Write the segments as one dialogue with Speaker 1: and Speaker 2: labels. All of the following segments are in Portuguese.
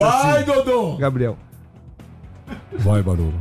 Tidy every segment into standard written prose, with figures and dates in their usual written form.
Speaker 1: Vai, Dodô!
Speaker 2: Gabriel.
Speaker 1: Vai, Barolo.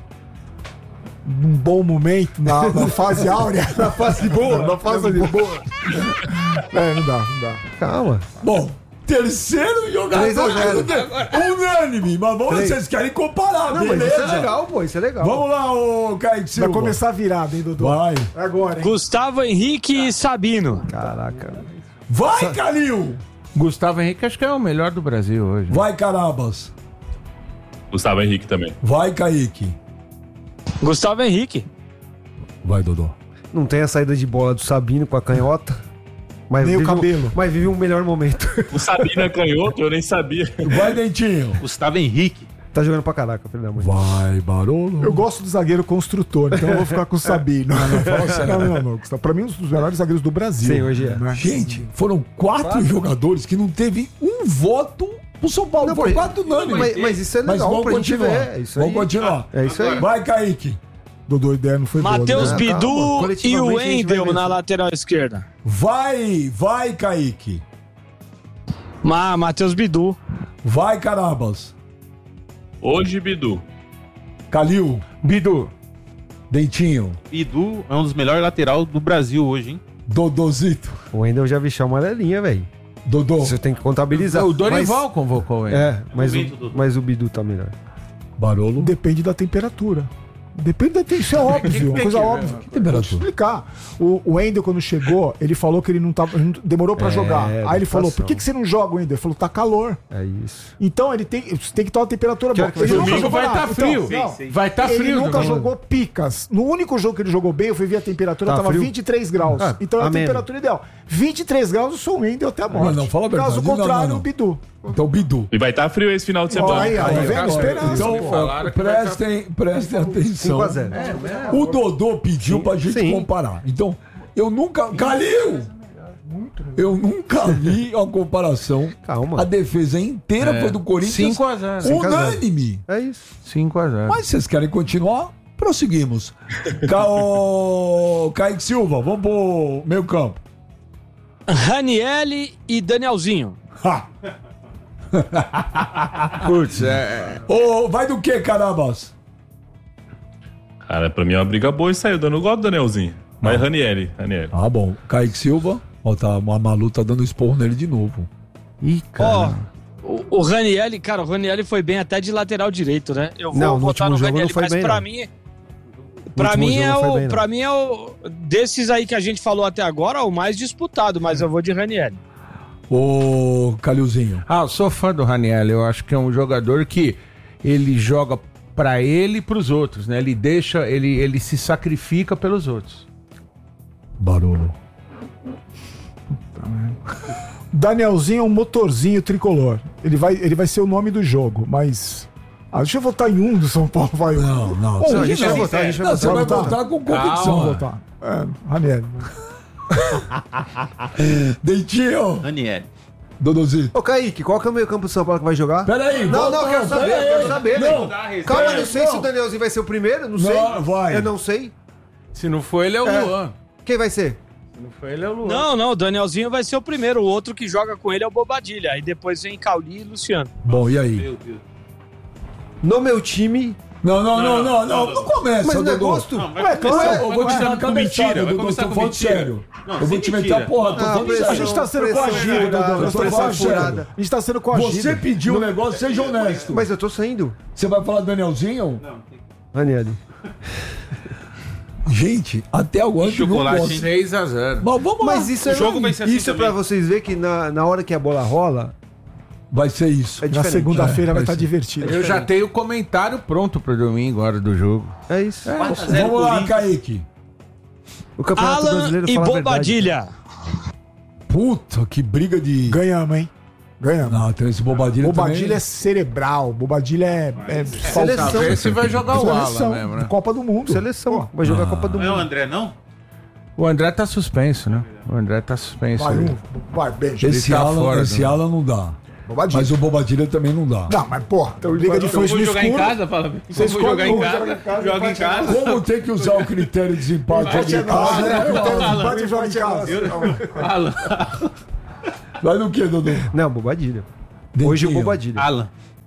Speaker 3: Num bom momento, na fase áurea.
Speaker 2: Na fase boa.
Speaker 3: Na fase boa. Não dá.
Speaker 2: Calma.
Speaker 1: Bom, terceiro jogador
Speaker 2: 3-0.
Speaker 1: unânime, mas vocês querem comparar,
Speaker 2: Não, mas
Speaker 1: beleza?
Speaker 2: isso é legal, pô. Isso é legal.
Speaker 1: Vamos lá, ô Kaique Silva.
Speaker 3: Vai começar a virada, hein, Dudu?
Speaker 1: Vai.
Speaker 3: Agora, hein?
Speaker 4: Gustavo Henrique e Sabino.
Speaker 2: Caraca.
Speaker 1: Vai, Calil.
Speaker 5: Gustavo Henrique acho que é o melhor do Brasil hoje.
Speaker 1: Vai, Carabas.
Speaker 6: Gustavo Henrique também.
Speaker 1: Vai, Kaique.
Speaker 4: Gustavo Henrique.
Speaker 1: Vai, Dodô.
Speaker 2: Não tem a saída de bola do Sabino com a canhota. Mas
Speaker 3: Nem o
Speaker 2: vive
Speaker 3: cabelo.
Speaker 2: Mas vive um melhor momento.
Speaker 6: O Sabino é canhoto, eu nem sabia.
Speaker 1: Vai, Dentinho.
Speaker 7: Gustavo Henrique.
Speaker 2: Tá jogando pra caraca, filho da mãe.
Speaker 1: Vai, Barolo.
Speaker 3: Eu gosto do zagueiro construtor, então eu vou ficar com o Sabino. Não, Gustavo. Pra mim, um dos melhores zagueiros do Brasil.
Speaker 2: Sim, hoje é.
Speaker 3: Né?
Speaker 1: Gente, foram quatro jogadores que não teve um voto pro São Paulo.
Speaker 2: Não,
Speaker 1: Foi
Speaker 2: pô,
Speaker 1: 4 unânimes.
Speaker 2: Mas isso é
Speaker 1: Mas
Speaker 2: legal
Speaker 1: vamos
Speaker 2: pra gente
Speaker 1: continuar.
Speaker 2: ver. É isso aí.
Speaker 1: Vamos continuar.
Speaker 2: É isso aí.
Speaker 1: Vai, Kaique.
Speaker 3: Dudu, a ideia não foi boa.
Speaker 4: Matheus
Speaker 3: né?
Speaker 4: Bidu
Speaker 2: calma.
Speaker 4: e
Speaker 2: Coletivamente
Speaker 4: o
Speaker 2: a gente vai
Speaker 4: Wendel
Speaker 2: ver
Speaker 4: na
Speaker 2: isso.
Speaker 4: lateral esquerda.
Speaker 1: Vai, Kaique.
Speaker 4: Matheus Bidu.
Speaker 1: Vai, Carabas.
Speaker 6: Hoje, Bidu.
Speaker 1: Calil.
Speaker 5: Bidu.
Speaker 1: Dentinho.
Speaker 7: Bidu é um dos melhores laterais do Brasil hoje, hein?
Speaker 1: Dodozito.
Speaker 2: O Wendel já vestiu a amarelinha, velho.
Speaker 1: Dodô.
Speaker 2: Você tem que contabilizar.
Speaker 5: O Dorival convocou ele.
Speaker 2: Mas o Bidu tá melhor.
Speaker 1: Barolo.
Speaker 3: Depende da temperatura. Depende da temperatura. Isso é óbvio, uma coisa óbvia. Que
Speaker 1: temperatura?
Speaker 3: Vou te explicar. O Wendel, quando chegou, ele falou que ele não tava. Demorou pra jogar. Aí ele falou: por que você não joga, Wendel? Ele falou: tá calor.
Speaker 2: É isso.
Speaker 3: Então ele tem que estar uma temperatura boa.
Speaker 2: hora que vai
Speaker 3: Ele nunca
Speaker 5: Domingo
Speaker 3: jogou
Speaker 5: vai
Speaker 3: nada.
Speaker 5: estar frio.
Speaker 3: Então,
Speaker 7: Sim.
Speaker 5: Vai estar
Speaker 3: ele
Speaker 5: frio.
Speaker 3: nunca
Speaker 5: domingo.
Speaker 3: jogou picas. No único jogo que ele jogou bem, eu fui ver a temperatura,
Speaker 2: Tá
Speaker 3: tava
Speaker 2: frio?
Speaker 3: 23 graus.
Speaker 2: Ah,
Speaker 3: Então é a
Speaker 2: ameno.
Speaker 3: temperatura ideal. 23 graus, eu sou o Wendel até a morte.
Speaker 1: Não, fala a verdade.
Speaker 3: Caso
Speaker 1: Não,
Speaker 3: contrário,
Speaker 1: não.
Speaker 3: o Bidu.
Speaker 1: Então, Bidu.
Speaker 6: E vai estar frio esse final de semana.
Speaker 3: Aí, vendo? Esperança.
Speaker 1: Então,
Speaker 5: me falaram que vai
Speaker 1: prestem atenção.
Speaker 2: 5-0.
Speaker 1: O Dodô pediu pra gente
Speaker 2: Sim.
Speaker 1: comparar. Então, eu nunca. Calil! Eu nunca vi uma comparação.
Speaker 2: Calma.
Speaker 1: A defesa inteira foi do Corinthians.
Speaker 5: 5-0.
Speaker 1: Unânime.
Speaker 2: É isso.
Speaker 5: 5-0.
Speaker 1: Mas vocês querem continuar? Prosseguimos. Kaique Silva, vamos pro meio campo.
Speaker 4: Ranielli e Danielzinho.
Speaker 1: Ha!
Speaker 5: Putz,
Speaker 1: Vai do que, Carabas?
Speaker 6: Cara, pra mim é uma briga boa e saiu dando igual do Danielzinho. Mas Ranielli.
Speaker 1: Ah, bom. Kaique Silva. Ó, tá, a Malu tá dando esporro nele de novo.
Speaker 5: Ih,
Speaker 4: Ó,
Speaker 5: cara.
Speaker 4: o Ranielli, cara, o Ranielli foi bem até de lateral direito, né? Eu vou
Speaker 2: Não, no
Speaker 4: votar
Speaker 2: último
Speaker 4: no
Speaker 2: jogo
Speaker 4: Ranielli,
Speaker 2: não foi
Speaker 4: mas
Speaker 2: bem,
Speaker 4: pra
Speaker 2: não.
Speaker 4: mim...
Speaker 2: último
Speaker 4: Pra mim,
Speaker 2: jogo não foi bem, não.
Speaker 4: pra mim é o... Desses aí que a gente falou até agora, o mais disputado, mas eu vou de Ranielli.
Speaker 1: Ô, Calilzinho.
Speaker 5: Eu sou fã do Raniel. Eu acho que é um jogador que ele joga pra ele e pros outros, né? Ele deixa, ele se sacrifica pelos outros.
Speaker 1: Barolo.
Speaker 3: Danielzinho é um motorzinho tricolor. Ele vai ser o nome do jogo, mas. Deixa eu votar em um do São Paulo, vai.
Speaker 1: Não.
Speaker 3: Bom,
Speaker 2: A gente vai votar, a gente vai
Speaker 1: Não, você vai
Speaker 2: votar.
Speaker 1: votar com convicção.
Speaker 3: Vamos votar. Ranieri.
Speaker 1: Dentinho.
Speaker 7: Ranieri.
Speaker 1: Dodozito.
Speaker 2: Ô, Kaique, qual que é o meio campo do São Paulo que vai jogar?
Speaker 1: Peraí.
Speaker 2: Não, eu quero saber,
Speaker 1: Não.
Speaker 2: velho. Calma, eu não sei se o Danielzinho vai ser o primeiro, não sei.
Speaker 1: vai.
Speaker 2: Eu não sei.
Speaker 5: Se não for ele, é o Luan.
Speaker 2: Quem vai ser?
Speaker 5: Se não for ele, é o Luan.
Speaker 4: Não, o Danielzinho vai ser o primeiro. O outro que joga com ele é o Bobadilha. Aí depois vem Cauli e Luciano.
Speaker 1: Bom, e aí?
Speaker 7: Meu Deus.
Speaker 2: No meu time...
Speaker 1: Não começa,
Speaker 2: Mas não é
Speaker 1: Dodô.
Speaker 2: gosto?
Speaker 7: Vai
Speaker 1: Eu vou te dar uma cabeçada, Dodô, tô falando sério. Eu vou te meter a porra, tô falando
Speaker 3: A gente
Speaker 1: sério.
Speaker 3: tá sendo coagido, Dodô.
Speaker 1: Eu tô falando sério.
Speaker 3: A gente tá sendo coagido.
Speaker 1: Você pediu o negócio, seja honesto.
Speaker 2: Mas eu tô saindo.
Speaker 1: Você vai falar do Danielzinho?
Speaker 2: Ranieri.
Speaker 1: Gente, até agora que não
Speaker 7: Chocolate,
Speaker 1: gosto.
Speaker 7: hein?
Speaker 5: 6-0.
Speaker 1: Mas vamos lá.
Speaker 2: Mas isso
Speaker 7: O jogo vai ser assim
Speaker 2: isso é pra
Speaker 7: também.
Speaker 2: vocês verem que na hora que a bola rola,
Speaker 1: Vai ser isso.
Speaker 2: é
Speaker 3: Na
Speaker 2: diferente.
Speaker 3: segunda-feira vai
Speaker 1: vai
Speaker 3: estar
Speaker 1: ser.
Speaker 3: divertido.
Speaker 5: Eu já tenho o comentário pronto pro domingo, hora do jogo.
Speaker 2: É isso.
Speaker 7: 4-0
Speaker 1: Vamos lá,
Speaker 7: Corinthians.
Speaker 1: Kaique.
Speaker 2: O Campeonato
Speaker 4: Alan
Speaker 2: Brasileiro
Speaker 4: e
Speaker 2: fala a verdade.
Speaker 4: Bobadilha.
Speaker 1: Puta, que briga de...
Speaker 3: Ganhamos, hein? Ganhamos.
Speaker 1: Não, tem esse Bobadilha
Speaker 3: Bobadilha
Speaker 1: também.
Speaker 3: é cerebral. Bobadilha é
Speaker 2: Seleção.
Speaker 5: Esse vai jogar o Alan
Speaker 3: Seleção.
Speaker 5: mesmo, né?
Speaker 3: Copa do Mundo.
Speaker 2: Seleção. Vai jogar a Copa do
Speaker 7: Não é o
Speaker 2: Mundo.
Speaker 7: André, não?
Speaker 5: O André tá suspenso, né? O André tá suspenso.
Speaker 3: Vai, vai, beijo.
Speaker 1: Esse
Speaker 5: tá
Speaker 1: Alan,
Speaker 5: fora
Speaker 1: esse
Speaker 5: do-
Speaker 1: Alan não dá.
Speaker 3: Bobadilha.
Speaker 1: Mas o Bobadilha também não dá.
Speaker 3: Não, mas porra, liga de fãs no escuro.
Speaker 7: fala.
Speaker 3: Vocês
Speaker 7: Vamos jogar em
Speaker 3: escolhem,
Speaker 7: casa. Joga em casa.
Speaker 1: Como tem que usar o critério de desempate ali em casa?
Speaker 3: Bate e joga em casa.
Speaker 7: Alan.
Speaker 1: Vai no que, Dodô?
Speaker 2: Não, Bobadilha. Hoje o
Speaker 1: Dentinho.
Speaker 2: Bobadilha.
Speaker 7: Alan.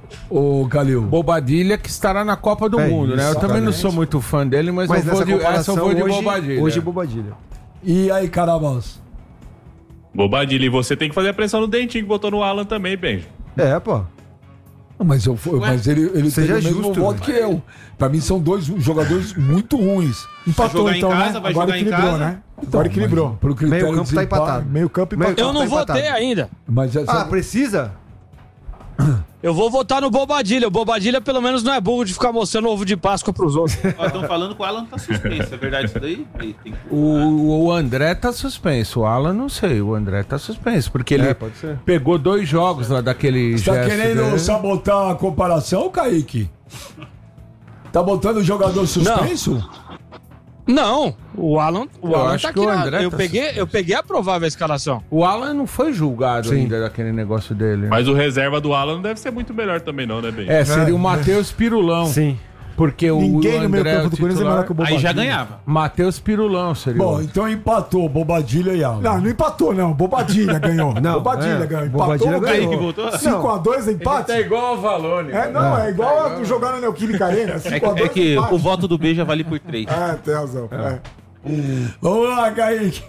Speaker 1: Ô, Calil.
Speaker 5: Bobadilha que estará na Copa do Mundo, né? Eu também não sou muito fã dele, mas eu vou essa eu vou de Bobadilha.
Speaker 2: Hoje Bobadilha.
Speaker 1: E aí, Caravas?
Speaker 6: Bobadilha, e você tem que fazer a pressão no Dentinho que botou no Alan também, Benji.
Speaker 2: Pô.
Speaker 1: Mas, ele
Speaker 2: Seja
Speaker 1: teve o mesmo
Speaker 2: justo,
Speaker 1: voto que eu. Pra mim são dois jogadores muito ruins.
Speaker 3: Empatou
Speaker 7: jogar em
Speaker 3: então,
Speaker 7: casa,
Speaker 3: né?
Speaker 7: vai
Speaker 3: Agora
Speaker 7: jogar em
Speaker 3: equilibrou,
Speaker 7: casa.
Speaker 3: né? Agora equilibrou.
Speaker 1: Pro critério
Speaker 2: Meio campo
Speaker 1: de
Speaker 2: tá
Speaker 1: desempate.
Speaker 2: empatado.
Speaker 3: Meio campo empatou.
Speaker 4: Eu não
Speaker 2: tá
Speaker 4: votei
Speaker 2: empatado.
Speaker 4: ainda.
Speaker 1: Mas essa...
Speaker 2: Precisa?
Speaker 4: Eu vou votar no Bobadilha. O Bobadilha pelo menos não é burro de ficar mostrando ovo de Páscoa pros outros.
Speaker 7: Estão falando que o Alan tá suspenso. É verdade isso daí? Tem que...
Speaker 5: O André tá suspenso, o Alan não sei, o André tá suspenso, porque ele
Speaker 2: pode ser.
Speaker 5: pegou 2 jogos lá daquele
Speaker 1: Você tá
Speaker 5: gesto
Speaker 1: querendo
Speaker 5: dele.
Speaker 1: sabotar a comparação, Kaique? Tá botando o jogador suspenso?
Speaker 4: Não, o Alan
Speaker 5: acho
Speaker 4: tá
Speaker 5: que
Speaker 4: aqui.
Speaker 5: o André
Speaker 4: Eu peguei a provável escalação.
Speaker 5: O Alan não foi julgado ainda daquele negócio dele.
Speaker 6: Mas o reserva do Alan não deve ser muito melhor também não, né, Benji?
Speaker 5: Seria o Matheus Pirulão.
Speaker 2: Sim.
Speaker 5: Porque
Speaker 3: Ninguém
Speaker 5: o
Speaker 3: no meio
Speaker 5: André
Speaker 3: campo do Corinthians é melhor que o Bobadilha.
Speaker 7: Aí já ganhava.
Speaker 5: Matheus Pirulão seria
Speaker 1: Bom,
Speaker 5: o...
Speaker 1: então empatou Bobadilha e Alan.
Speaker 3: Não empatou, não. Bobadilha ganhou.
Speaker 2: Não,
Speaker 3: Bobadilha ganhou.
Speaker 2: Bobadilha
Speaker 3: Empatou,
Speaker 2: ganhou.
Speaker 7: Kaique voltou?
Speaker 3: 5x2 empate?
Speaker 5: igual ao Valone.
Speaker 3: É igual a jogar na Neoquímica Arena. 5x2
Speaker 7: É que
Speaker 3: empate.
Speaker 7: o voto do B já vale por 3.
Speaker 3: Tem razão.
Speaker 1: Vamos lá, Kaique.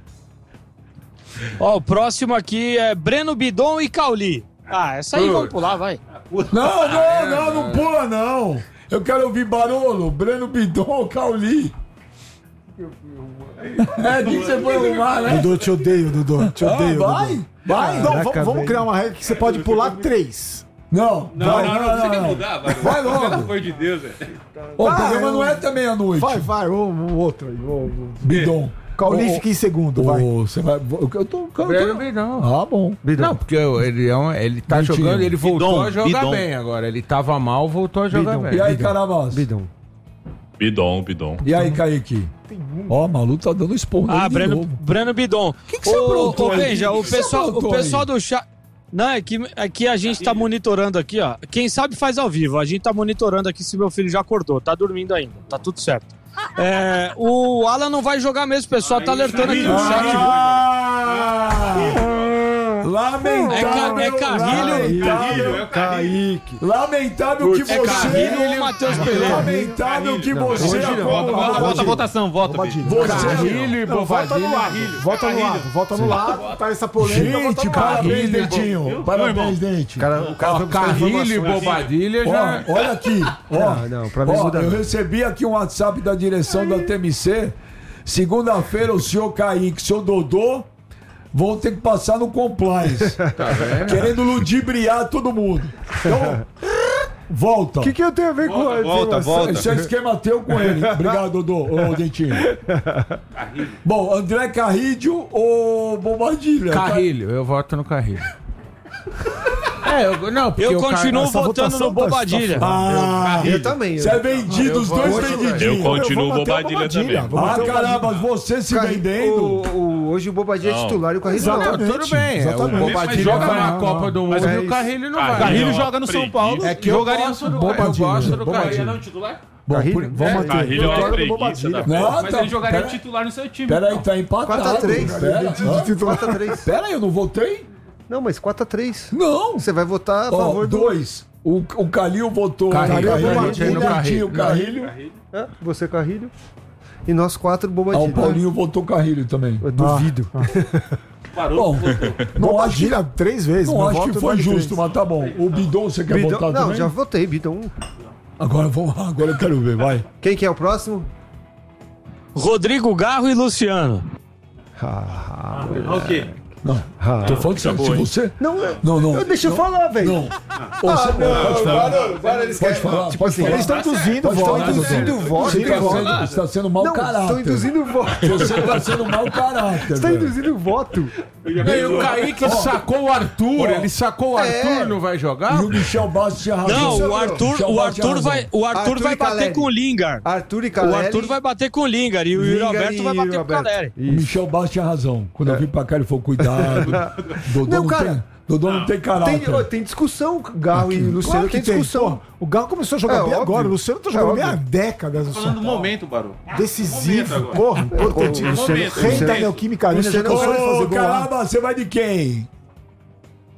Speaker 4: Ó, o próximo aqui é Breno Bidon e Cauli. Essa aí vamos pular, vai.
Speaker 1: Não pula não. Eu quero ouvir Barolo, Breno Bidon, Cauli. Que você foi arrumar, né?
Speaker 3: Dudu, te odeio, Dudu. Te odeio.
Speaker 1: Vai,
Speaker 3: Dudu.
Speaker 1: vai.
Speaker 3: Não,
Speaker 2: Caraca,
Speaker 3: vamos
Speaker 2: velho.
Speaker 3: criar uma regra que você pode pular 3.
Speaker 1: Não, vai.
Speaker 7: mudar, Barulho.
Speaker 1: Vai logo.
Speaker 7: Pelo amor de Deus, velho.
Speaker 1: O programa não é até meia-noite.
Speaker 3: Vai, o outro aí. O
Speaker 1: Bidon.
Speaker 3: Cauli fica em segundo, vai.
Speaker 1: Você vai. Eu tô.
Speaker 5: Breno Bidon.
Speaker 1: Ah, bom.
Speaker 5: Não, porque ele tá
Speaker 1: Dentinho.
Speaker 5: jogando, ele voltou
Speaker 7: Bidon,
Speaker 5: a jogar
Speaker 7: Bidon.
Speaker 5: bem agora. Ele tava mal, voltou a jogar
Speaker 2: Bidon.
Speaker 5: bem.
Speaker 1: E aí, Caravas?
Speaker 2: Bidon.
Speaker 6: Bidon.
Speaker 1: E aí, Kaique? Ó, o maluco tá dando esporro aí de novo.
Speaker 4: Breno Bidon.
Speaker 1: Que você aprontou aí?
Speaker 4: Veja,
Speaker 1: Que
Speaker 4: o
Speaker 1: que você
Speaker 4: pessoal
Speaker 1: aprontou aí?
Speaker 4: do chat... Não, é que a gente tá monitorando aqui, ó. Quem sabe faz ao vivo. A gente tá monitorando aqui se meu filho já acordou. Tá dormindo ainda. Tá tudo certo. O Alan não vai jogar mesmo. O pessoal tá alertando aqui no chat.
Speaker 1: Lamentável.
Speaker 4: É Carrilho.
Speaker 2: Kaique.
Speaker 1: Lamentável que você.
Speaker 4: Carrilho ou Matheus Pereira?
Speaker 1: Lamentável que você.
Speaker 7: Volta a votação, vota, B.
Speaker 1: Você.
Speaker 3: Não, volta no lado. Volta no lado. Tá essa polêmica.
Speaker 1: Gente, parabéns, Dentinho. Parabéns, Dente.
Speaker 2: O cara foi buscar
Speaker 5: Carrilho e
Speaker 2: informações.
Speaker 5: Bobadilha já...
Speaker 1: Olha aqui.
Speaker 2: Não, pra mim muda
Speaker 1: Eu
Speaker 2: não.
Speaker 1: recebi aqui um WhatsApp da direção da TMC. Segunda-feira, o senhor Kaique, o senhor Dodô vão ter que passar no compliance. Querendo ludibriar todo mundo. Então, volta.
Speaker 2: O que eu tenho a ver com
Speaker 7: Volta.
Speaker 1: Isso é esquema teu com ele. Obrigado, Dodô. Ô, Dentinho. Bom, André Carrilho ou Bobadilha?
Speaker 5: Carrilho, eu voto no Carrilho. Porque
Speaker 4: Eu
Speaker 5: o
Speaker 4: continuo
Speaker 3: essa
Speaker 4: votando
Speaker 3: votação
Speaker 4: no Bobadilha.
Speaker 2: Eu também.
Speaker 1: Você é vendido, os dois
Speaker 6: Eu
Speaker 1: vendidinhos.
Speaker 6: continuo Bobadilha também.
Speaker 1: Caramba, você se vendendo.
Speaker 2: Hoje o Bobadilha é
Speaker 6: Não.
Speaker 2: titular e o Carrilho não.
Speaker 3: Exatamente.
Speaker 5: Tudo bem,
Speaker 3: Exatamente.
Speaker 5: o Bobadilha
Speaker 1: Joga
Speaker 5: vai na
Speaker 1: não,
Speaker 5: Copa do Mundo e o Carrilho não vai.
Speaker 7: Carrilho
Speaker 6: Não,
Speaker 7: joga no São Paulo.
Speaker 5: É que eu gosto do Carrilho.
Speaker 3: Bobadilha.
Speaker 7: titular?
Speaker 1: Bom,
Speaker 2: Carrilho?
Speaker 1: vamos manter.
Speaker 6: Carrilho é uma
Speaker 3: Vitória do
Speaker 6: preguiça
Speaker 3: Bobadilha.
Speaker 6: da
Speaker 1: Não,
Speaker 7: Mas
Speaker 1: tá,
Speaker 7: ele jogaria
Speaker 1: pera-
Speaker 7: titular no seu time.
Speaker 1: Peraí,
Speaker 7: então.
Speaker 1: tá empatado.
Speaker 2: 4x3.
Speaker 1: Pera,
Speaker 2: 4x3.
Speaker 1: pera aí, eu não votei?
Speaker 2: Não, mas 4x3.
Speaker 1: Não.
Speaker 2: Você vai votar a
Speaker 1: Ó,
Speaker 2: favor do...
Speaker 1: 2. O Calil votou.
Speaker 5: Carrilho,
Speaker 1: Dentinho,
Speaker 5: Carrilho.
Speaker 1: Carrilho.
Speaker 2: Você, Carrilho. E nós 4,
Speaker 1: Ah,
Speaker 2: Bobadilha.
Speaker 1: o Paulinho votou Carrilho também.
Speaker 2: Eu duvido.
Speaker 6: Parou.
Speaker 1: Bom, não acho,
Speaker 3: Bobadilha 3 vezes.
Speaker 1: não
Speaker 3: meu
Speaker 1: acho
Speaker 3: voto
Speaker 1: que foi
Speaker 3: vale
Speaker 1: justo,
Speaker 3: 3.
Speaker 1: mas tá bom. O Bidon, você quer
Speaker 2: Bidon...
Speaker 1: votar
Speaker 2: Não,
Speaker 1: também?
Speaker 2: já votei, Bidon.
Speaker 1: Agora eu quero ver, vai.
Speaker 2: Quem que é o próximo?
Speaker 4: Rodrigo Garro e Luciano.
Speaker 7: O quê?
Speaker 1: Não, tô falando que
Speaker 6: Acabou,
Speaker 1: se
Speaker 6: hein?
Speaker 1: você...
Speaker 2: Não,
Speaker 1: Não.
Speaker 2: deixa eu falar, velho.
Speaker 1: Não. Você pode falar.
Speaker 2: Eles
Speaker 1: Pode falar.
Speaker 2: Tipo assim,
Speaker 3: Eles estão induzindo
Speaker 1: Pode
Speaker 3: voto.
Speaker 1: falar,
Speaker 2: induzindo
Speaker 1: Dodô.
Speaker 2: voto.
Speaker 1: Você está sendo mau
Speaker 2: Não,
Speaker 1: caráter.
Speaker 2: estão induzindo voto.
Speaker 1: Você está sendo mau caráter.
Speaker 2: Está
Speaker 1: velho.
Speaker 2: induzindo voto.
Speaker 5: E o Kaique sacou o Arthur, ele sacou o Arthur, não vai jogar?
Speaker 1: E o Michel Bastos tinha razão.
Speaker 4: Não, o
Speaker 1: Michel
Speaker 4: Arthur
Speaker 1: Bastos tinha razão.
Speaker 4: vai
Speaker 2: Arthur e
Speaker 4: bater
Speaker 2: Caleri.
Speaker 4: com o Lingard.
Speaker 2: Arthur e
Speaker 4: O
Speaker 2: Caleri.
Speaker 4: Arthur vai bater com o Lingard e o Yuri Alberto vai bater com o Caleri.
Speaker 1: O Michel Bastos tinha razão. Quando eu vim pra cá, ele falou: cuidado. Dodô
Speaker 2: Não,
Speaker 1: não,
Speaker 2: cara,
Speaker 1: tem, Dodô não tem caráter.
Speaker 2: Tem discussão, Garro e Luciano
Speaker 3: Claro que
Speaker 2: tem discussão.
Speaker 3: Pô, o Galo começou a jogar
Speaker 2: É
Speaker 3: bem
Speaker 2: óbvio.
Speaker 3: agora. O Luciano tá jogando
Speaker 2: É
Speaker 3: bem há
Speaker 2: óbvio.
Speaker 3: décadas.
Speaker 7: Falando do momento, Barô.
Speaker 3: Decisivo.
Speaker 7: Momento
Speaker 3: Porra, importante.
Speaker 7: Momento.
Speaker 3: Rei da Neoquímica Arena já cansou de fazer
Speaker 1: Ô,
Speaker 3: gol lá.
Speaker 1: caramba, você vai de quem?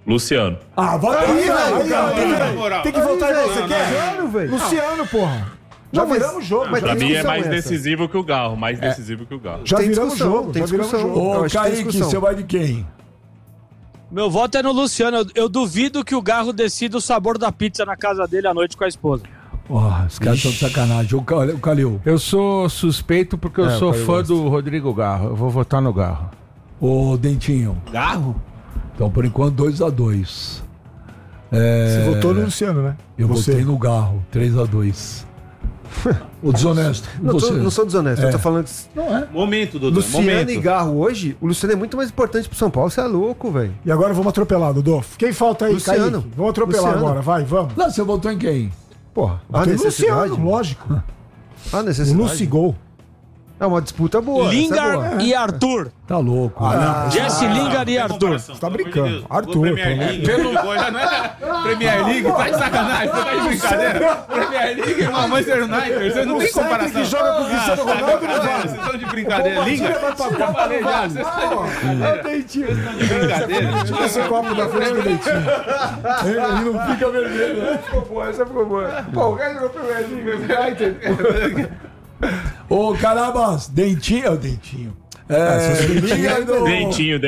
Speaker 6: Luciano.
Speaker 1: Ah, vai
Speaker 3: Tem que voltar igual você quer?
Speaker 2: Luciano, velho.
Speaker 3: Luciano, porra. Já
Speaker 2: Não, mas-
Speaker 3: viramos o jogo.
Speaker 2: mas
Speaker 3: já
Speaker 6: Pra mim é
Speaker 2: discussão
Speaker 6: mais
Speaker 2: essa.
Speaker 6: decisivo que o Garro. Mais decisivo que o Garro.
Speaker 3: Já
Speaker 2: Tem
Speaker 3: viramos o
Speaker 2: discussão,
Speaker 3: jogo.
Speaker 2: tem
Speaker 3: já viramos o
Speaker 2: discussão.
Speaker 3: jogo.
Speaker 2: Eu
Speaker 1: Ô,
Speaker 2: acho que tem
Speaker 1: Kaique,
Speaker 2: discussão.
Speaker 1: você vai de quem?
Speaker 4: Meu voto é no Luciano. Eu duvido que o Garro decida o sabor da pizza na casa dele à noite com a esposa.
Speaker 1: Os caras estão de sacanagem. O Calil.
Speaker 5: Eu sou suspeito porque eu sou fã do Rodrigo Garro. Eu vou votar no Garro.
Speaker 1: Ô, Dentinho.
Speaker 7: Garro?
Speaker 1: Então, por enquanto, 2-2.
Speaker 3: Você votou no Luciano, né?
Speaker 1: Eu
Speaker 3: Você.
Speaker 1: votei no Garro, 3-2. O desonesto.
Speaker 2: Não sou desonesto, eu tô falando que
Speaker 1: Não é.
Speaker 7: Momento, Dodô.
Speaker 2: Luciano
Speaker 7: Momento.
Speaker 2: e Garro hoje, o Luciano é muito mais importante pro São Paulo, você é louco, velho.
Speaker 3: E agora vamos atropelar, Dodô. Quem falta aí,
Speaker 2: Luciano.
Speaker 3: Kaique? Vamos atropelar
Speaker 2: Luciano.
Speaker 3: agora, vai, vamos.
Speaker 1: Não, você votou em quem?
Speaker 2: Porra, a
Speaker 3: Tem
Speaker 2: necessidade.
Speaker 3: Luciano, lógico.
Speaker 2: A
Speaker 3: O
Speaker 2: necessidade.
Speaker 3: Lucigol.
Speaker 2: É uma disputa boa. essa é
Speaker 4: Lingard
Speaker 2: boa.
Speaker 4: e Arthur.
Speaker 1: Tá louco.
Speaker 4: Jesse Lingard e Arthur.
Speaker 3: Você tá brincando. Arthur,
Speaker 7: Premier
Speaker 3: pelo
Speaker 7: League. Pelo já não é Premier League, tá de sacanagem, você tá de brincadeira. Premier League, irmão, Manchester United, você não tem comparação.
Speaker 3: que joga com o Cristiano Ronaldo não vale.
Speaker 7: Vocês estão de brincadeira.
Speaker 3: Bombardier
Speaker 7: Liga.
Speaker 3: vai pra
Speaker 7: Já
Speaker 3: Copa,
Speaker 7: falei
Speaker 3: não
Speaker 7: já,
Speaker 3: vale.
Speaker 7: vocês estão de brincadeira.
Speaker 3: Tira esse copo da frente do Dentinho.
Speaker 1: Ele não fica vermelho, né?
Speaker 2: Essa ficou boa. Pô, o cara jogou Premier League.
Speaker 1: Ô, Carabas, Dentinho. É o Dentinho. Lingard do...
Speaker 6: Dentinho.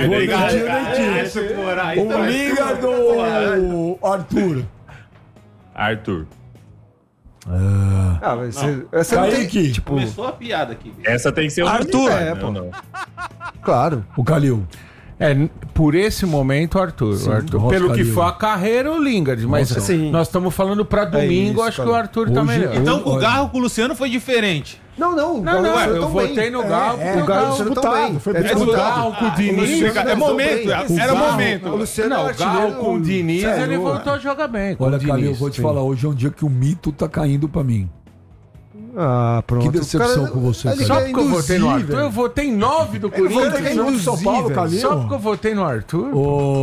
Speaker 1: O Lingard do Arthur.
Speaker 6: Arthur.
Speaker 2: Ah, mas essa não tem...
Speaker 1: Kaique.
Speaker 2: Tipo,
Speaker 7: Começou a piada aqui.
Speaker 6: Essa tem que ser o
Speaker 4: Arthur.
Speaker 6: Arthur.
Speaker 2: É, pô.
Speaker 6: Não.
Speaker 2: claro.
Speaker 1: O Calil.
Speaker 5: Por esse momento, Arthur.
Speaker 1: Sim,
Speaker 5: o Arthur.
Speaker 1: nossa,
Speaker 5: Pelo que
Speaker 1: Calil.
Speaker 5: foi a carreira, o Lingard. Mas
Speaker 2: Nossa, sim.
Speaker 5: nós estamos falando pra domingo,
Speaker 2: isso,
Speaker 5: acho que
Speaker 2: Calil.
Speaker 5: o Arthur tá
Speaker 1: Hoje-
Speaker 5: melhor.
Speaker 7: Então com o
Speaker 1: Olha.
Speaker 7: Garro com o Luciano foi diferente.
Speaker 2: Não,
Speaker 5: Eu votei no Galo.
Speaker 3: É,
Speaker 5: porque
Speaker 2: O Galo
Speaker 3: disputado,
Speaker 2: também.
Speaker 3: foi
Speaker 2: É
Speaker 3: disputado.
Speaker 2: disputado.
Speaker 5: Galo com o Diniz.
Speaker 7: É momento, era
Speaker 1: Garro-
Speaker 7: momento.
Speaker 2: O Luciano
Speaker 5: Não,
Speaker 2: é
Speaker 5: o Galo com o Diniz,
Speaker 2: Cê é
Speaker 5: ele
Speaker 2: louco.
Speaker 5: voltou a jogar bem. com
Speaker 1: Olha,
Speaker 5: o Diniz.
Speaker 1: Calil, eu vou te falar. Hoje é um dia que o mito tá caindo pra mim.
Speaker 2: Ah, pronto.
Speaker 1: Que decepção com você,
Speaker 2: Ele
Speaker 1: cara.
Speaker 5: Só
Speaker 2: quer
Speaker 5: porque eu votei no
Speaker 2: induzir,
Speaker 5: Arthur.
Speaker 2: velho.
Speaker 5: Eu votei 9 do
Speaker 3: Ele foi
Speaker 5: Corinthians.
Speaker 3: campeão de São Paulo, Calil.
Speaker 5: Só porque eu votei no Arthur.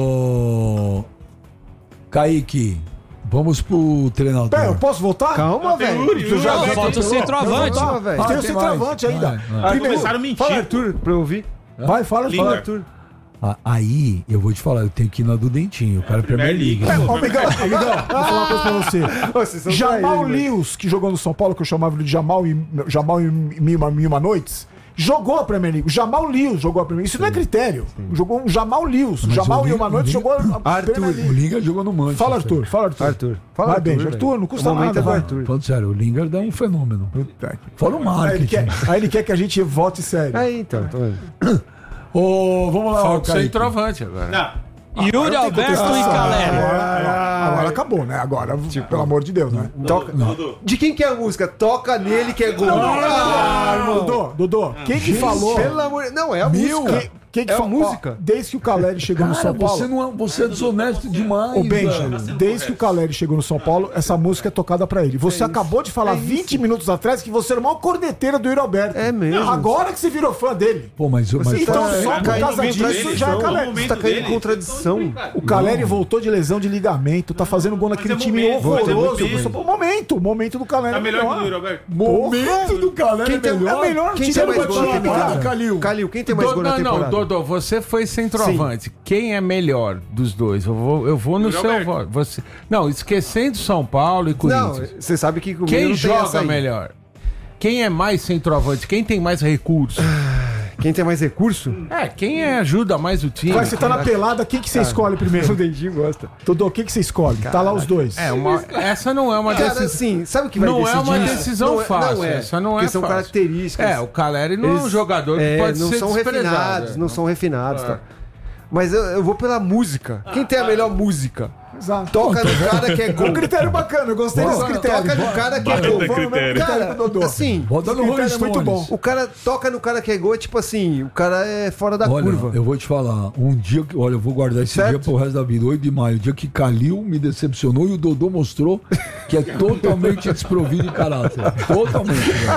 Speaker 1: Ô. Kaique, vamos pro treinador.
Speaker 3: Pera, eu posso voltar?
Speaker 2: Calma, velho.
Speaker 3: Tu já
Speaker 4: Não,
Speaker 3: já
Speaker 4: falta o
Speaker 3: atropelou?
Speaker 4: centroavante.
Speaker 3: Calma, velho. Tem o
Speaker 1: tem
Speaker 3: centroavante
Speaker 1: mais.
Speaker 3: ainda.
Speaker 1: Vai.
Speaker 3: Primeiro,
Speaker 7: Começaram a mentir.
Speaker 2: Fala, Arthur, pra eu ouvir.
Speaker 3: vai, fala,
Speaker 7: Lingard.
Speaker 3: fala.
Speaker 2: Arthur.
Speaker 1: Aí, eu vou te falar, eu tenho que ir na do Dentinho. O cara é Premier League.
Speaker 3: Ô, amigão, vou falar uma coisa pra você.
Speaker 2: Vocês são
Speaker 3: Jamal
Speaker 2: traídos, velho.
Speaker 3: Lewis, que jogou no São Paulo, que eu chamava ele de Jamal e Mil Uma Noites, jogou a Premier League. O Jamal Lewis jogou a Premier League. Isso não é critério. Jogou um Jamal Lewis.
Speaker 1: Mas
Speaker 3: Jamal
Speaker 1: o
Speaker 3: e Uma Noite jogou a Premier
Speaker 1: O
Speaker 3: League.
Speaker 1: Lingard jogou no Manchester.
Speaker 3: Fala, Arthur. Fala, Arthur.
Speaker 2: Arthur. Fala,
Speaker 3: Vai bem,
Speaker 2: velho.
Speaker 3: Arthur, não custa
Speaker 2: O momento
Speaker 3: nada,
Speaker 2: é do
Speaker 3: vai.
Speaker 2: Arthur.
Speaker 1: Falando sério, o Lingard é um fenômeno. Fora o marketing.
Speaker 3: Aí ele quer que a gente vote sério.
Speaker 2: Aí, então. Tô vendo.
Speaker 1: Ô, vamos lá,
Speaker 5: Falta o
Speaker 1: Kaique.
Speaker 5: centroavante agora.
Speaker 7: Não.
Speaker 4: Yuri Alberto e Caleri.
Speaker 3: Agora acabou, né? Agora, pelo amor de Deus, né?
Speaker 2: Toca. De quem que é a música? Toca nele que é gol.
Speaker 3: Dodô, quem que falou?
Speaker 2: Pelo amor... Não, é a música.
Speaker 3: Quem que
Speaker 2: É a
Speaker 3: falou?
Speaker 2: música.
Speaker 3: Ó, desde que o Caleri chegou no
Speaker 1: Cara,
Speaker 3: São Paulo.
Speaker 1: você é desonesto demais.
Speaker 3: Ô, Benja,
Speaker 1: velho.
Speaker 3: desde que o Caleri chegou no São Paulo, essa música é tocada pra ele. Você acabou de falar 20 minutos atrás que você era o maior corneteiro do Yuri Alberto.
Speaker 2: É mesmo.
Speaker 3: Agora que você virou fã dele.
Speaker 1: Pô, mas
Speaker 3: Então, só por
Speaker 7: caindo
Speaker 3: causa
Speaker 7: em
Speaker 3: disso,
Speaker 7: contradição.
Speaker 3: já é
Speaker 7: No
Speaker 3: Caleri.
Speaker 7: momento
Speaker 2: Você tá caindo em
Speaker 7: dele,
Speaker 2: contradição.
Speaker 3: O Caleri voltou de lesão de ligamento, tá fazendo gol naquele
Speaker 7: é
Speaker 3: time
Speaker 7: momento,
Speaker 3: horroroso.
Speaker 7: é momento.
Speaker 3: O momento do Caleri
Speaker 7: Tá
Speaker 3: é
Speaker 7: melhor que o Yuri Alberto.
Speaker 1: Momento do Caleri
Speaker 2: Quem tem,
Speaker 1: é melhor.
Speaker 3: É melhor
Speaker 2: quem
Speaker 3: time
Speaker 2: tem
Speaker 3: do
Speaker 2: mais gol na
Speaker 3: time,
Speaker 2: temporada?
Speaker 3: cara.
Speaker 1: Calil.
Speaker 2: Quem tem mais gol na
Speaker 5: Não,
Speaker 2: temporada?
Speaker 5: Dodô, você foi centroavante. Quem é melhor dos dois? Eu vou no
Speaker 7: Yuri
Speaker 5: seu
Speaker 7: Alberto.
Speaker 5: voto. Você... Não, esquecendo São Paulo e
Speaker 2: Não,
Speaker 5: Corinthians.
Speaker 2: você sabe que comigo
Speaker 5: Quem
Speaker 2: não tem essa
Speaker 5: joga
Speaker 2: aí.
Speaker 5: melhor? Quem é mais centroavante? Quem tem mais recursos?
Speaker 2: Quem tem mais recurso?
Speaker 5: Quem ajuda mais o time?
Speaker 3: Vai, você tá na pelada, quem que você escolhe primeiro?
Speaker 2: O Dendinho gosta.
Speaker 3: Dodô, quem que você escolhe? Tá lá os dois.
Speaker 5: Essa não é uma
Speaker 2: Cara,
Speaker 5: decisão.
Speaker 2: assim, sabe o que vai
Speaker 5: Não
Speaker 2: decidir?
Speaker 5: é uma decisão fácil.
Speaker 2: Não é.
Speaker 5: Essa não
Speaker 2: Porque
Speaker 5: é
Speaker 2: são
Speaker 5: fácil.
Speaker 2: características.
Speaker 5: O Caleri não é um
Speaker 2: Eles-
Speaker 5: jogador que pode
Speaker 2: não
Speaker 5: ser
Speaker 2: são
Speaker 5: desprezado.
Speaker 2: refinados, não são refinados, tá? Mas eu vou pela música. Quem tem a melhor música?
Speaker 3: Exato.
Speaker 2: Toca no cara que é gol.
Speaker 3: Um critério bacana, eu gostei desse critério.
Speaker 2: Toca no cara que é
Speaker 6: Bota
Speaker 2: gol.
Speaker 6: critério.
Speaker 2: Cara, assim,
Speaker 1: Bota no
Speaker 3: Esse
Speaker 1: Rolling
Speaker 3: critério é muito
Speaker 1: Stones.
Speaker 3: bom.
Speaker 2: o cara toca no cara que é gol, é tipo assim, o cara é fora da
Speaker 1: Olha,
Speaker 2: curva.
Speaker 1: eu vou te falar, um dia que, olha, eu vou guardar esse
Speaker 2: Certo.
Speaker 1: dia pro resto da vida, 8 de maio, o dia que Calil me decepcionou e o Dodô mostrou que é totalmente desprovido de caráter. Totalmente,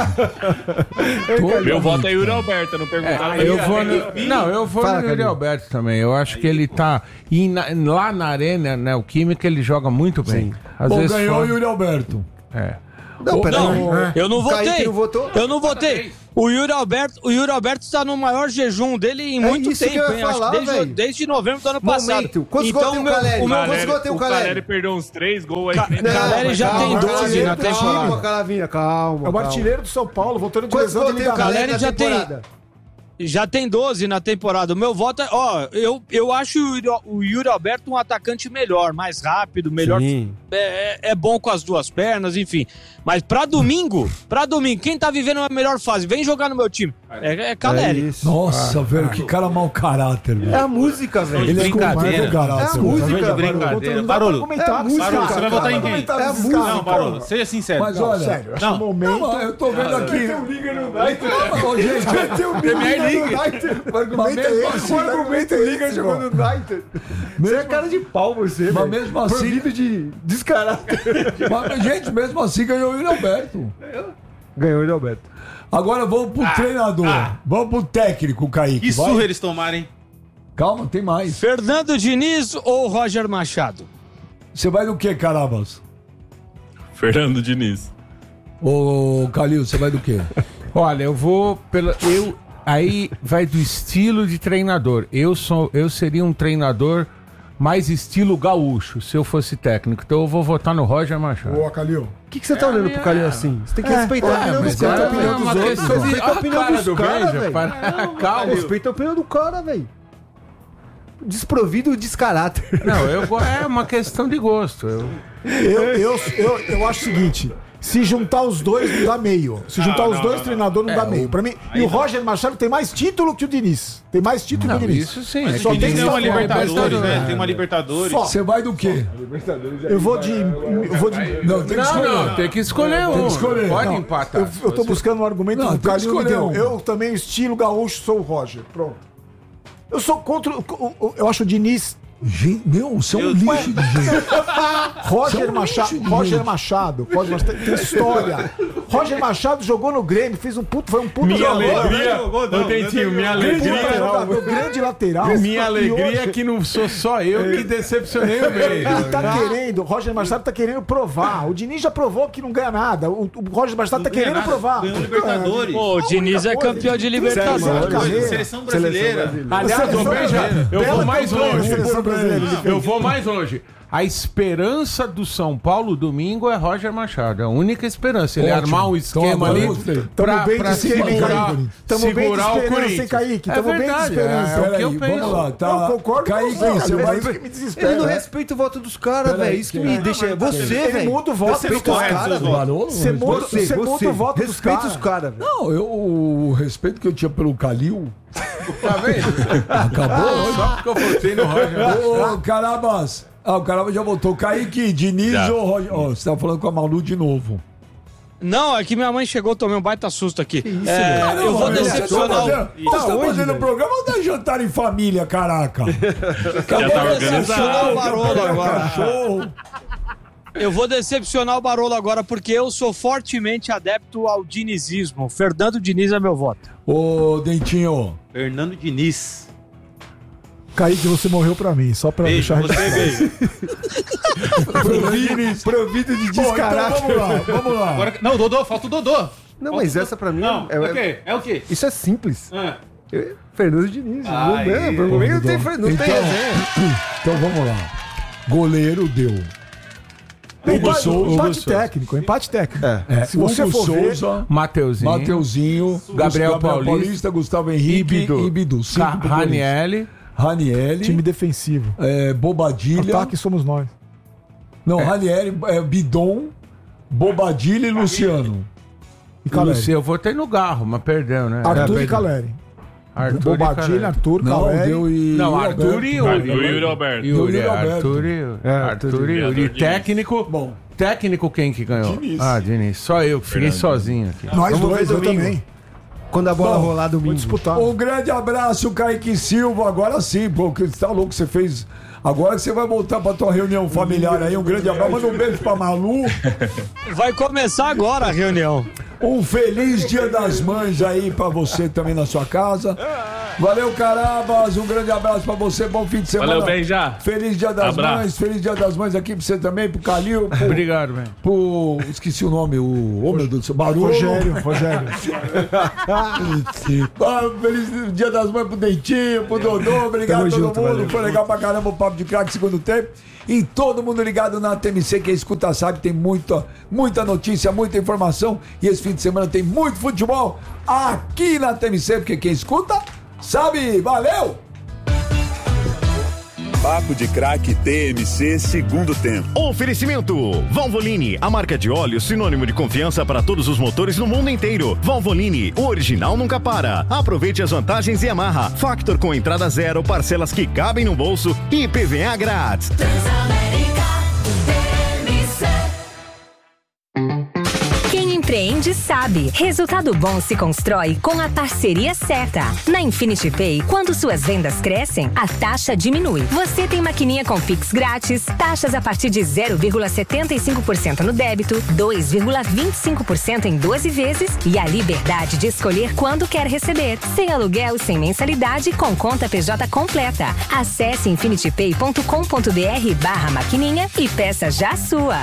Speaker 1: velho.
Speaker 6: Meu voto é Yuri Alberto, não perguntaram.
Speaker 5: Eu vou eu vou
Speaker 2: Fala,
Speaker 5: no Yuri
Speaker 2: Calil.
Speaker 5: Alberto também. Eu acho que ele tá. Lá na Arena, né? O Química, ele joga muito bem. Às
Speaker 1: Bom,
Speaker 5: vezes
Speaker 1: ganhou o
Speaker 5: fora-
Speaker 1: Yuri Alberto.
Speaker 5: É.
Speaker 2: Não, peraí.
Speaker 4: Não, eu não
Speaker 2: O Kaique
Speaker 4: votei.
Speaker 2: não votou?
Speaker 4: Eu não votei. O Yuri Alberto está no maior jejum dele em muito
Speaker 2: isso que
Speaker 4: tempo,
Speaker 2: eu ia
Speaker 4: hein? Acho
Speaker 2: falar,
Speaker 4: que
Speaker 2: velho.
Speaker 4: desde novembro do ano passado.
Speaker 2: Momento. Quantos gols tem o Caleri? Quantos gols tem o Caleri?
Speaker 6: perdeu uns 3 gols aí.
Speaker 4: Caleri já tem 12 na temporada.
Speaker 2: Calma, Caravinha, calma.
Speaker 3: É o artilheiro do São Paulo, voltando de
Speaker 2: Quantos
Speaker 3: lesão de
Speaker 2: gols tem o
Speaker 3: ligamento.
Speaker 2: Caleri na
Speaker 4: já tem-
Speaker 2: temporada?
Speaker 4: Já tem 12 na temporada. O meu voto é... Ó, eu acho o Yuri Alberto um atacante melhor, mais rápido, melhor...
Speaker 2: Sim.
Speaker 4: É bom com as duas pernas, enfim. Mas pra domingo, quem tá vivendo a melhor fase, vem jogar no meu time. É Caleri.
Speaker 2: isso.
Speaker 1: Nossa, velho, que cara mau caráter, velho.
Speaker 2: É a música, velho.
Speaker 1: Ele é
Speaker 7: brincadeira.
Speaker 1: com caráter.
Speaker 2: É a
Speaker 1: velho.
Speaker 2: música,
Speaker 7: brincadeira.
Speaker 3: Não dá pra
Speaker 7: Barolo.
Speaker 3: comentar,
Speaker 2: É música,
Speaker 3: cara.
Speaker 7: você vai votar em quem?
Speaker 3: Não dá pra
Speaker 2: É
Speaker 3: comentar
Speaker 2: música.
Speaker 3: desses
Speaker 7: Não,
Speaker 3: caras,
Speaker 7: Barolo,
Speaker 3: cara.
Speaker 7: seja sincero.
Speaker 1: Mas olha,
Speaker 3: Sério, eu acho
Speaker 7: Não.
Speaker 3: um momento...
Speaker 1: Não, eu tô vendo aqui. Ô, gente,
Speaker 2: Premier League. O argumento é esse. O argumento é Liga jogando no United. Você é cara de pau, você,
Speaker 1: Mas
Speaker 2: velho.
Speaker 1: mesmo assim-
Speaker 2: Proibido de descaráter.
Speaker 1: mas, gente, mesmo assim ganhou o Yuri Alberto.
Speaker 2: Ganhou o Alberto.
Speaker 1: Agora vamos pro treinador. Vamos pro técnico, Kaique.
Speaker 7: Que
Speaker 1: vai.
Speaker 7: surra eles tomaram, hein?
Speaker 1: Calma, tem mais.
Speaker 4: Fernando Diniz ou Roger Machado?
Speaker 1: Você vai do que, Carabas?
Speaker 6: Fernando Diniz.
Speaker 1: Ô, Calil, você vai do quê?
Speaker 5: Olha, eu vou pela. Aí vai do estilo de treinador. Eu seria um treinador mais estilo gaúcho, se eu fosse técnico. Então eu vou votar no Roger Machado.
Speaker 3: Boa, Calil.
Speaker 2: O que você tá olhando pro Calil assim? Você tem que respeitar a opinião dos
Speaker 5: Mas
Speaker 2: caras.
Speaker 5: é
Speaker 2: A opinião dos
Speaker 5: uma
Speaker 2: outros.
Speaker 5: questão de.
Speaker 2: Respeita a opinião
Speaker 5: cara
Speaker 2: dos
Speaker 5: do
Speaker 2: caras,
Speaker 5: Beija,
Speaker 2: velho.
Speaker 5: calma.
Speaker 2: Respeita a opinião do cara, velho. Desprovido de descaráter.
Speaker 5: Não, é uma questão de gosto.
Speaker 3: Eu acho o seguinte: se juntar os dois, não dá meio. Se juntar os dois treinadores, não dá meio. Pra mim, e o Roger Machado tem mais título que o Diniz. Tem mais título
Speaker 5: Não,
Speaker 3: que o Diniz.
Speaker 5: isso sim.
Speaker 7: Mas
Speaker 3: Só
Speaker 7: o Diniz
Speaker 3: tem
Speaker 7: tem uma
Speaker 3: só
Speaker 7: Libertadores,
Speaker 5: né?
Speaker 7: né? Tem uma Libertadores.
Speaker 3: Só.
Speaker 1: Você vai do quê?
Speaker 3: Eu vou de.
Speaker 1: Não, tem que escolher.
Speaker 5: Não, tem que escolher um.
Speaker 1: Tem que escolher.
Speaker 5: Pode
Speaker 3: Não,
Speaker 5: empatar.
Speaker 3: eu tô buscando um argumento
Speaker 1: Não,
Speaker 3: do
Speaker 1: tem que
Speaker 3: Calil me
Speaker 1: escolher
Speaker 3: deu.
Speaker 1: um.
Speaker 3: Eu também, estilo gaúcho, sou o Roger. Pronto. Eu sou contra. Eu acho o Diniz.
Speaker 1: Gente, meu, você é um lixo de gente.
Speaker 3: Roger
Speaker 1: São
Speaker 3: Machado.
Speaker 1: lixo de
Speaker 3: Roger
Speaker 1: gente.
Speaker 3: Machado. Roger Machado tem história. Roger Machado jogou no Grêmio, foi um puto jogador.
Speaker 5: Dentinho, minha
Speaker 3: Grande lateral. Grande lateral.
Speaker 5: Minha
Speaker 3: E
Speaker 5: alegria
Speaker 3: hoje-
Speaker 5: é que não sou só eu que decepcionei o meio.
Speaker 3: Ele tá querendo, o Roger Machado tá querendo provar. O Diniz já provou que não ganha nada. O Roger Machado tá querendo provar.
Speaker 7: Ganhou Libertadores.
Speaker 4: Pô, o Diniz é campeão de Libertadores.
Speaker 7: Seleção brasileira.
Speaker 5: Aliás, ô Beija, eu vou mais longe.
Speaker 3: Seleção brasileira.
Speaker 5: Eu vou mais longe. A esperança do São Paulo domingo é Roger Machado. A única esperança. Ele
Speaker 1: Ótimo.
Speaker 5: armar um esquema
Speaker 1: Então,
Speaker 5: ali
Speaker 1: agora eu gostei.
Speaker 5: pra,
Speaker 3: Tamo bem
Speaker 5: pra
Speaker 3: de esquema, hein,
Speaker 5: segurar,
Speaker 3: Kaique? Tamo bem de
Speaker 5: segurar o
Speaker 3: esperança, hein,
Speaker 5: Corinthians.
Speaker 3: Kaique? Tamo bem de esperança.
Speaker 5: É o que eu
Speaker 1: Peraí,
Speaker 5: penso.
Speaker 1: vamos lá. Tá.
Speaker 3: Eu concordo
Speaker 1: Kaique,
Speaker 3: com você,
Speaker 1: você
Speaker 3: mas
Speaker 1: vai...
Speaker 3: isso que me desespera.
Speaker 2: Ele não
Speaker 3: né?
Speaker 2: respeita o voto dos caras,
Speaker 1: Pera aí,
Speaker 2: velho. Isso que
Speaker 1: quem?
Speaker 2: me deixa. Você,
Speaker 3: Ele
Speaker 2: velho.
Speaker 3: muda o voto dos
Speaker 2: Respeita os
Speaker 3: caras.
Speaker 2: caras, velho.
Speaker 1: Barolo?
Speaker 3: Você muda o voto dos
Speaker 2: Respeita
Speaker 3: caras.
Speaker 2: os caras, velho.
Speaker 1: Não, o respeito que eu tinha pelo Calil
Speaker 5: Tá vendo?
Speaker 1: acabou.
Speaker 5: Só porque eu votei no Roger.
Speaker 1: Ô, Carabas. O Carabas já votou. Kaique, Diniz
Speaker 6: Já.
Speaker 1: ou Roger? Ó, você tá falando com a Malu de novo.
Speaker 4: Não, é que minha mãe chegou, tomei um baita susto aqui.
Speaker 1: Não,
Speaker 4: Eu vou
Speaker 1: você
Speaker 4: decepcionar o...
Speaker 1: Você tá fazendo o programa ou tá jantar em família, caraca?
Speaker 6: Já tá
Speaker 4: decepcionar o
Speaker 6: organizado.
Speaker 4: Barolo agora.
Speaker 1: Cachorro.
Speaker 4: Eu vou decepcionar o Barolo agora, porque eu sou fortemente adepto ao dinizismo. Fernando Diniz é meu voto.
Speaker 1: Ô, Dentinho.
Speaker 7: Fernando Diniz.
Speaker 3: Kaique, você morreu pra mim, só pra
Speaker 7: Beijo,
Speaker 3: deixar
Speaker 7: você veio.
Speaker 2: Provido de
Speaker 1: Bom, então
Speaker 2: descaráter.
Speaker 1: vamos lá, vamos lá.
Speaker 7: Agora, não, o Dodô, falta o Dodô.
Speaker 2: Não, mas essa pra mim
Speaker 7: Não,
Speaker 2: é
Speaker 7: é o quê? É o quê?
Speaker 2: Isso é simples.
Speaker 7: Ah.
Speaker 2: Fernando Diniz.
Speaker 7: Ai,
Speaker 2: Não tem resenha.
Speaker 1: Então vamos lá. Goleiro deu.
Speaker 3: Empate técnico, empate técnico. Se você
Speaker 1: Hugo
Speaker 3: for ver,
Speaker 1: Souza,
Speaker 5: Mateuzinho.
Speaker 1: Mateuzinho,
Speaker 5: Gabriel Paulista,
Speaker 1: Gustavo Henrique e Bidu. Cinco pro Corinthians.
Speaker 5: Ranielli.
Speaker 1: Ranielli,
Speaker 3: time defensivo.
Speaker 1: Bobadilha.
Speaker 3: Ataque somos nós.
Speaker 1: Não, Ranielli, Bidon, Bobadilha e Luciano.
Speaker 3: E Caleri.
Speaker 5: Luciano, eu votei no Garro, mas perdeu, né?
Speaker 3: Arthur e Caleri.
Speaker 5: Arthur
Speaker 3: Bobadilha,
Speaker 5: e Caleri.
Speaker 3: Arthur,
Speaker 1: Não,
Speaker 3: Caleri.
Speaker 1: deu e...
Speaker 5: Não, Arthur e Yuri.
Speaker 6: O Yuri Alberto.
Speaker 5: Yuri,
Speaker 1: Yuri Alberto.
Speaker 5: Arthur e Yuri.
Speaker 6: Diniz.
Speaker 5: Técnico.
Speaker 1: Bom.
Speaker 5: Técnico quem que ganhou?
Speaker 1: Diniz.
Speaker 5: Ah, Diniz. Só eu que fiquei sozinho aqui.
Speaker 3: Nós
Speaker 2: Vamos
Speaker 3: dois,
Speaker 2: ver
Speaker 3: eu
Speaker 2: domingo.
Speaker 3: também.
Speaker 2: Quando a bola
Speaker 1: Bom,
Speaker 2: rolar
Speaker 3: Vou
Speaker 2: domingo.
Speaker 3: disputar.
Speaker 1: Um grande abraço, Kaique Silva. Agora sim, porque você tá louco, você fez... Agora que você vai voltar pra tua reunião familiar aí. Um grande abraço. Manda um beijo pra Malu.
Speaker 4: Vai começar agora a reunião.
Speaker 1: Um feliz Dia das Mães aí pra você também na sua casa. Valeu, Carabas. Um grande abraço pra você. Bom fim de semana.
Speaker 6: Valeu, bem já.
Speaker 1: Feliz Dia das
Speaker 6: Abraço.
Speaker 1: Mães. Feliz Dia das Mães aqui pra você também, pro Calil.
Speaker 5: Obrigado, velho.
Speaker 1: Esqueci o nome, ô meu Deus do céu, Barulho.
Speaker 3: Rogério.
Speaker 1: Feliz Dia das Mães pro Dentinho, pro Dodô. Obrigado a todo
Speaker 3: junto,
Speaker 1: mundo.
Speaker 3: valeu.
Speaker 1: Foi legal pra caramba o Papo de Craque segundo tempo. E todo mundo ligado na TMC, quem escuta sabe, tem muita notícia, muita informação. E esse fim de semana tem muito futebol aqui na TMC, porque quem escuta sabe. Valeu!
Speaker 8: Papo de Craque TMC segundo tempo.
Speaker 9: Oferecimento Valvoline, a marca de óleo sinônimo de confiança para todos os motores no mundo inteiro. Valvoline, o original nunca para. Aproveite as vantagens e Yamaha. Factor com entrada zero, parcelas que cabem no bolso e PVA grátis.
Speaker 10: Empreende sabe. Resultado bom se constrói com a parceria certa. Na Infinity Pay, quando suas vendas crescem, a taxa diminui. Você tem maquininha com Pix grátis, taxas a partir de 0,75% no débito, 2,25% em 12 vezes e a liberdade de escolher quando quer receber. Sem aluguel, sem mensalidade, com conta PJ completa. Acesse infinitypay.com.br/maquininha e peça já a sua.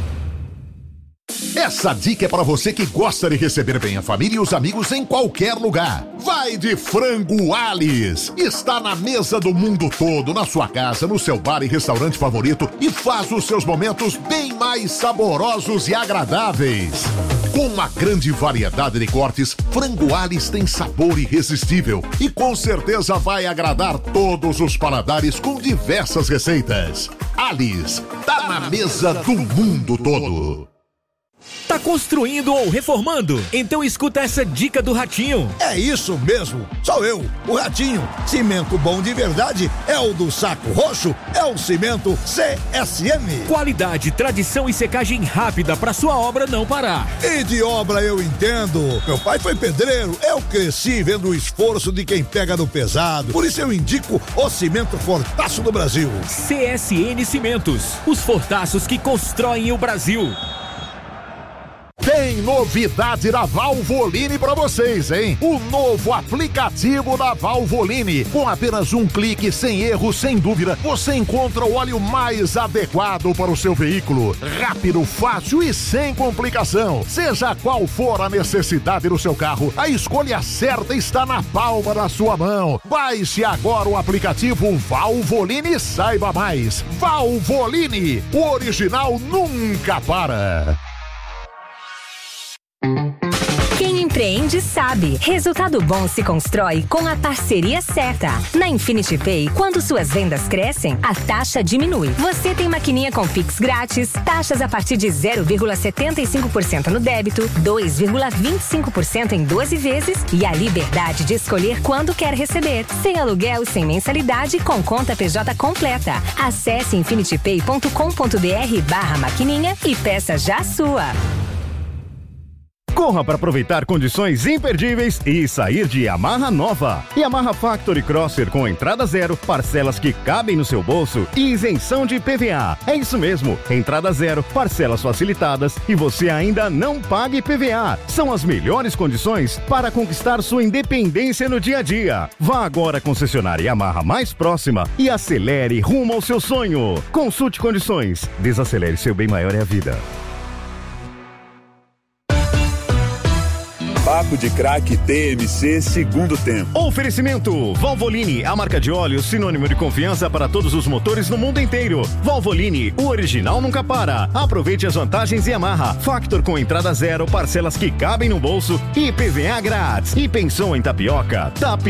Speaker 11: Essa dica é para você que gosta de receber bem a família e os amigos em qualquer lugar. Vai de Frango Alice. Está na mesa do mundo todo, na sua casa, no seu bar e restaurante favorito e faz os seus momentos bem mais saborosos e agradáveis. Com uma grande variedade de cortes, Frango Alice tem sabor irresistível e com certeza vai agradar todos os paladares com diversas receitas. Alice, tá na mesa do mundo todo.
Speaker 12: Tá construindo ou reformando? Então escuta essa dica do Ratinho.
Speaker 13: É isso mesmo, sou eu, o Ratinho. Cimento bom de verdade é o do Saco Roxo, é o cimento CSM.
Speaker 12: Qualidade, tradição e secagem rápida pra sua obra não parar.
Speaker 13: E de obra eu entendo. Meu pai foi pedreiro, eu cresci vendo o esforço de quem pega no pesado. Por isso eu indico o cimento Fortaço do Brasil.
Speaker 12: CSN Cimentos, os fortaços que constroem o Brasil.
Speaker 11: Tem novidade da Valvoline pra vocês, hein? O novo aplicativo da Valvoline. Com apenas um clique, sem erro, sem dúvida, você encontra o óleo mais adequado para o seu veículo. Rápido, fácil e sem complicação. Seja qual for a necessidade do seu carro, a escolha certa está na palma da sua mão. Baixe agora o aplicativo Valvoline e saiba mais. Valvoline, o original nunca para.
Speaker 10: Quem empreende sabe. Resultado bom se constrói com a parceria certa. Na Infinity Pay, quando suas vendas crescem, a taxa diminui. Você tem maquininha com Pix grátis, taxas a partir de 0,75% no débito, 2,25% em 12 vezes e a liberdade de escolher quando quer receber. Sem aluguel, sem mensalidade, com conta PJ completa. Acesse infinitypay.com.br/maquininha e peça já a sua.
Speaker 9: Corra para aproveitar condições imperdíveis e sair de Yamaha nova. Yamaha Factory Crosser com entrada zero, parcelas que cabem no seu bolso e isenção de PVA. É isso mesmo, entrada zero, parcelas facilitadas e você ainda não paga IPVA. São as melhores condições para conquistar sua independência no dia a dia. Vá agora à concessionária Yamaha mais próxima e acelere rumo ao seu sonho. Consulte condições. Desacelere, seu bem maior é a vida.
Speaker 8: Papo de Craque TMC segundo tempo.
Speaker 9: Oferecimento Valvoline, a marca de óleo sinônimo de confiança para todos os motores no mundo inteiro. Valvoline, o original nunca para. Aproveite as vantagens Yamaha. Factor com entrada zero, parcelas que cabem no bolso e PVA grátis. E pensou em tapioca?